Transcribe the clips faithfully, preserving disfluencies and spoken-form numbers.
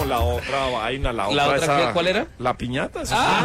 la otra vaina, la, ¿La otra, otra esa, qué, cuál era? La piñata. ¿Sí? Ah,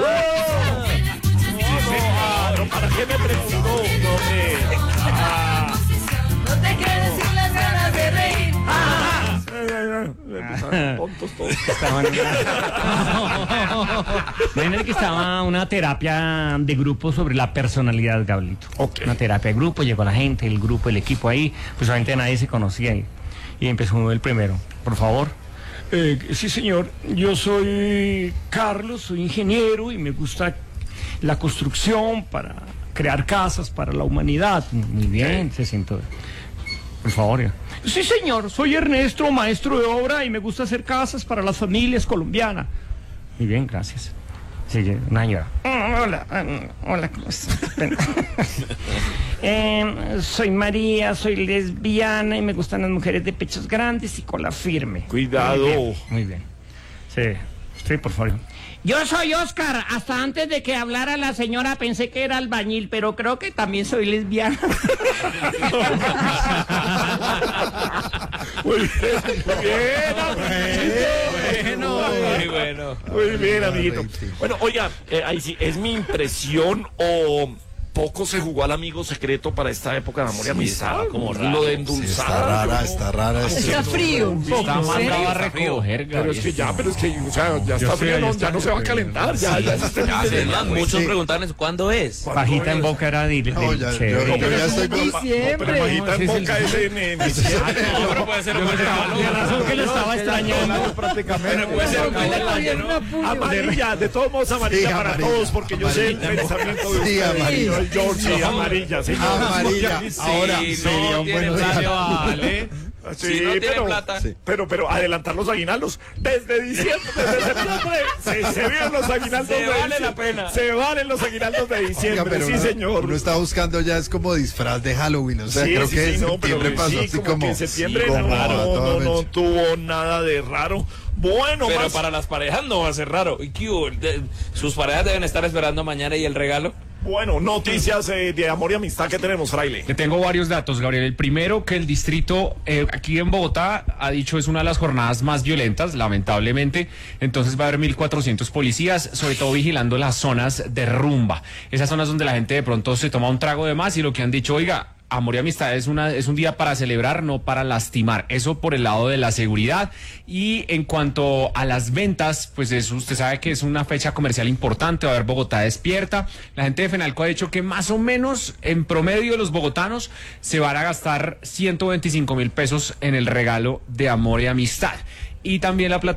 Claro, ¿para qué me preguntó? No, eh, ah, No te quedes sin las ganas de reír. ah, eh, eh, tontos todos. Estaban Imagínate que estaba una terapia de grupo sobre la personalidad, Gablito. Ok. Una terapia de grupo, llegó la gente, el grupo, el equipo ahí, pues obviamente nadie se conocía y, y empezó el primero. Por favor. Eh, sí, señor, yo soy Carlos, soy ingeniero y me gusta la construcción para crear casas para la humanidad. Muy bien, se sentó. Por favor. Ya. Sí, señor, soy Ernesto, maestro de obra y me gusta hacer casas para las familias colombianas. Muy bien, gracias. Sigue, una señora. Hola, hola, ¿cómo estás? eh, soy María, soy lesbiana y me gustan las mujeres de pechos grandes y cola firme. Cuidado. Muy bien, muy bien. Sí, sí, por favor. Yo soy Oscar. Hasta antes de que hablara la señora pensé que era albañil, pero creo que también soy lesbiana. Muy bien, muy bien, bueno, muy bueno. Muy bien, amiguito. Bueno, oiga, eh, ahí sí, ¿es mi impresión o poco se jugó al amigo secreto para esta época de amor y amistad? como raro. Lo de Sí, endulzar. está rara, está rara. Está frío un poco. Está ¿sí? mandado a recoger, Pero es que ya, pero es que, o sea, ya Yo está sé, frío, ya no, está ya no se va a calentar, ya, ya se está Ya, bien se de van nada. muchos sí. preguntarles cuándo es. Pajita en boca era de, de, No, ya, yo, chévere. yo ya estoy con... Diciembre. Pero Majita en boca es en en diciembre. No, pero puede ser un regalo. De razón que lo estaba extrañando. Prácticamente. Puede ser un Tuvieron una puya. Amarilla, de todos modos amarilla Sí, para amarilla, todos, porque yo sé el amarilla. pensamiento de Sí, usted. amarilla. El George, sí, amarilla, señor. Amarilla. Sí, Ahora no sería un tiene buen plata, regalo. vale. Sí, Si no tiene pero, plata. Sí. pero, pero adelantar los aguinaldos desde diciembre, desde septiembre, se, se vienen los aguinaldos Se de vale diciembre. la pena. Se valen los aguinaldos de Oiga, diciembre, pero sí, uno, señor. uno está buscando ya es como disfraz de Halloween, o sea, Sí, creo sí, que sí, en no, pero septiembre pasó sí, así como, como... que en septiembre sí, como raro, a toda no, no mecha. tuvo nada de raro. Bueno, Pero más para las parejas no va a ser raro. ¿Y qué hubo? De- sus parejas deben estar esperando mañana y el regalo. bueno, noticias eh, de amor y amistad que tenemos, Fraile. Le tengo varios datos, Gabriel. El primero, que el distrito eh, aquí en Bogotá ha dicho es una de las jornadas más violentas, lamentablemente. Entonces va a haber mil cuatrocientos policías, sobre todo vigilando las zonas de rumba. Esas zonas donde la gente de pronto se toma un trago de más y lo que han dicho, oiga, amor y amistad es, una, es un día para celebrar, no para lastimar. Eso por el lado de la seguridad. Y en cuanto a las ventas, pues es, usted sabe que es una fecha comercial importante, va a haber Bogotá despierta. La gente de Fenalco ha dicho que más o menos en promedio los bogotanos se van a gastar ciento veinticinco mil pesos en el regalo de amor y amistad. Y también la plata